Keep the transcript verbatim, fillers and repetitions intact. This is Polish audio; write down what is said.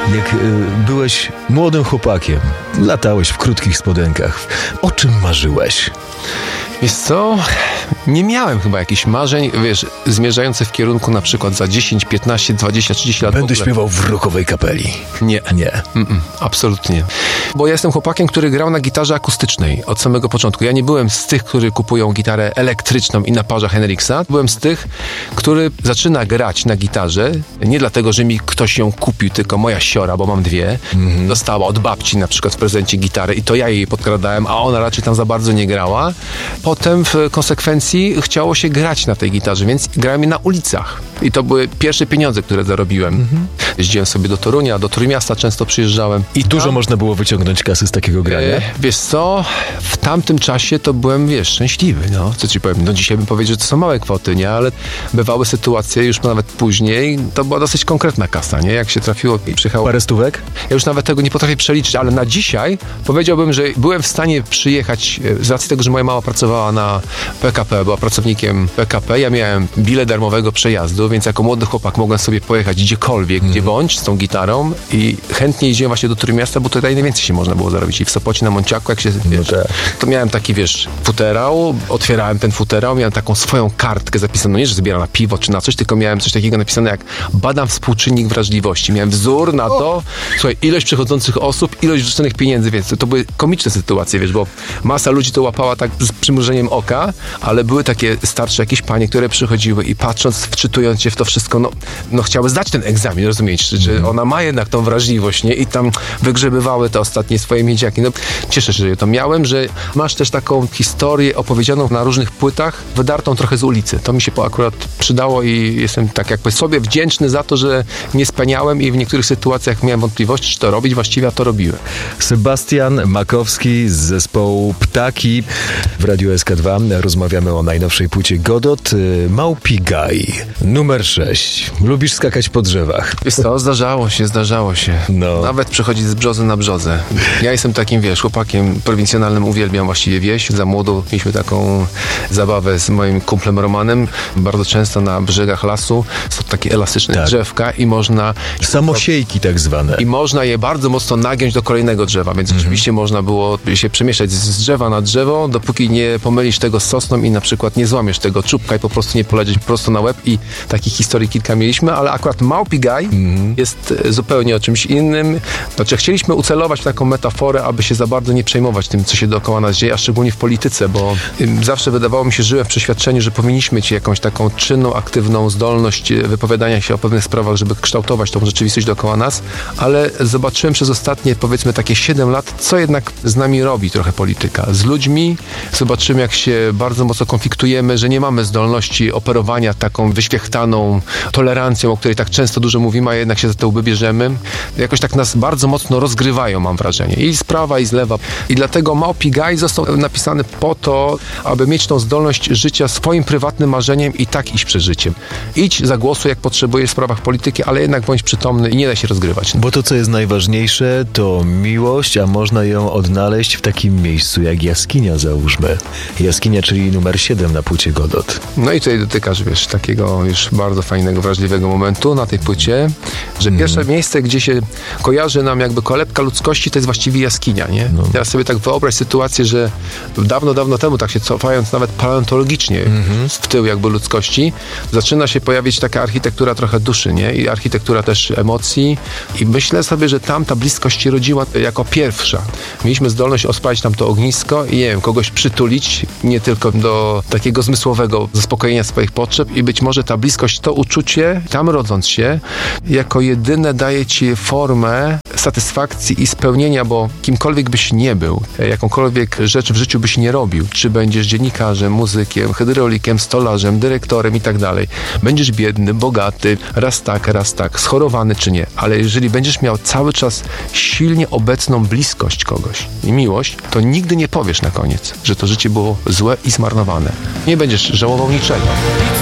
Jak y, byłeś młodym chłopakiem, latałeś w krótkich spodenkach, o czym marzyłeś? Wiesz co? Nie miałem chyba jakichś marzeń, wiesz, zmierzających w kierunku na przykład za dziesięć, piętnaście, dwadzieścia, trzydzieści lat. Będę śpiewał w rockowej kapeli. Nie. Nie. Mm-mm, absolutnie. Bo ja jestem chłopakiem, który grał na gitarze akustycznej od samego początku. Ja nie byłem z tych, którzy kupują gitarę elektryczną i naparza Henriksa. Byłem z tych, który zaczyna grać na gitarze, nie dlatego, że mi ktoś ją kupił, tylko moja siora, bo mam dwie, mm-hmm. dostała od babci na przykład w prezencie gitarę i to ja jej podkradałem, a ona raczej tam za bardzo nie grała. Potem w konsekwencji chciało się grać na tej gitarze, więc grałem je na ulicach. I to były pierwsze pieniądze, które zarobiłem. Mm-hmm. Jeździłem sobie do Torunia, do Trójmiasta często przyjeżdżałem. I tam, dużo można było wyciągnąć kasy z takiego grania? E, wiesz co, w tamtym czasie to byłem, wiesz, szczęśliwy, no. Co ci powiem, no dzisiaj bym powiedział, że to są małe kwoty, nie? Ale bywały sytuacje już nawet później, to była dosyć konkretna kasa, nie? Jak się trafiło i przyjechało... Parę stówek? Ja już nawet tego nie potrafię przeliczyć, ale na dzisiaj powiedziałbym, że byłem w stanie przyjechać, z racji tego, że moja mama pracowała na P K P, była pracownikiem P K P, ja miałem bilet darmowego przejazdu, więc jako młody chłopak mogłem sobie pojechać gdziekolwiek, mm. gdzie bądź z tą gitarą i chętnie jeździłem właśnie do Trójmiasta, bo tutaj najwięcej się można było zarobić. I w Sopocie, na Monciaku, jak się, wiesz, no tak. to miałem taki, wiesz, futerał, otwierałem ten futerał, miałem taką swoją kartkę zapisaną, nie, że zbieram na piwo czy na coś, tylko miałem coś takiego napisane jak badam współczynnik wrażliwości. Miałem wzór na to, o. słuchaj, ilość przychodzących osób, ilość wrzuconych pieniędzy, więc to były komiczne sytuacje, wiesz, bo masa ludzi to łapała tak z przymrużeniem oka, ale były takie starsze jakieś panie, które przychodziły i patrząc, wczytując się w to wszystko, no, no chciały zdać ten egzamin, rozumieć, że ona ma jednak tą wrażliwość, nie? I tam wygrzebywały te ostatnie swoje miedziaki. No, cieszę się, że to miałem, że masz też taką historię opowiedzianą na różnych płytach, wydartą trochę z ulicy. To mi się akurat przydało i jestem tak jakby sobie wdzięczny za to, że nie speniałem i w niektórych sytuacjach miałem wątpliwości, czy to robić właściwie, a to robiłem. Sebastian Makowski z zespołu Ptaki w Radiu S K dwa. Rozmawiamy o najnowszej płycie Godot. Małpigaj, numer sześć. Lubisz skakać po drzewach? Wiesz co, zdarzało się, zdarzało się. No. Nawet przechodzić z brzozy na brzozę. Ja jestem takim, wiesz, chłopakiem prowincjonalnym, uwielbiam właściwie wieś. Za młodo mieliśmy taką zabawę z moim kumplem Romanem. Bardzo często na brzegach lasu są takie elastyczne tak. drzewka i można... Samosiejki tak zwane. I można je bardzo mocno nagiąć do kolejnego drzewa, więc mhm. rzeczywiście można było się przemieszczać z drzewa na drzewo, dopóki nie pomylisz tego z sosną i na przykład nie złamiesz tego czubka i po prostu nie polecieć prosto na łeb i takich historii kilka mieliśmy, ale akurat Małpigaj mhm. jest zupełnie o czymś innym. Znaczy, chcieliśmy ucelować w taką metaforę, aby się za bardzo nie przejmować tym, co się dookoła nas dzieje, a szczególnie w polityce, bo zawsze wydawało mi się, żyłem w przeświadczeniu, że powinniśmy mieć jakąś taką czynną, aktywną zdolność wypowiadania się o pewnych sprawach, żeby kształtować tą rzeczywistość dookoła nas, ale zobaczyłem przez ostatnie, powiedzmy, takie siedem lat, co jednak z nami robi trochę polityka. Z ludźmi zobaczymy, jak się bardzo mocno konfliktujemy, że nie mamy zdolności operowania taką wyświechtaną tolerancją, o której tak często dużo mówimy, a jednak się za to łby bierzemy. Jakoś tak nas bardzo mocno rozgrywają, mam wrażenie. I z prawa, i z lewa. I dlatego Małpigaj został napisany po to, aby mieć tą zdolność życia swoim prywatnym marzeniem i tak iść przez życiem. Idź, zagłosuj, jak potrzebujesz w sprawach polityki, ale jednak bądź przytomny i nie daj się rozgrywać. Bo to, co jest najważniejsze, to miłość, a można ją odnaleźć w takim miejscu jak jaskinia, załóżmy. Jaskinia, czyli numer siedem na płycie Godot. No i tutaj dotykasz, wiesz, takiego już bardzo fajnego, wrażliwego momentu na tej płycie, że mm. pierwsze miejsce, gdzie się kojarzy nam jakby kolebka ludzkości, to jest właściwie jaskinia, nie? No. Teraz sobie tak wyobraź sytuację, że dawno, dawno temu, tak się cofając nawet paleontologicznie mm-hmm. w tył jakby ludzkości, zaczyna się pojawić taka architektura trochę duszy, nie? I architektura też emocji. I myślę sobie, że tam ta bliskość się rodziła jako pierwsza. Mieliśmy zdolność odpalić tam to ognisko i nie wiem, kogoś przytulić, nie tylko do takiego zmysłowego zaspokojenia swoich potrzeb i być może ta bliskość, to uczucie, tam rodząc się, jako jedyne daje ci formę satysfakcji i spełnienia, bo kimkolwiek byś nie był, jakąkolwiek rzecz w życiu byś nie robił, czy będziesz dziennikarzem, muzykiem, hydraulikiem, stolarzem, dyrektorem i tak dalej, będziesz biedny, bogaty, raz tak, raz tak, schorowany czy nie, ale jeżeli będziesz miał cały czas silnie obecną bliskość kogoś i miłość, to nigdy nie powiesz na koniec, że to życie było złe i zmarnowane. Nie będziesz żałował niczego.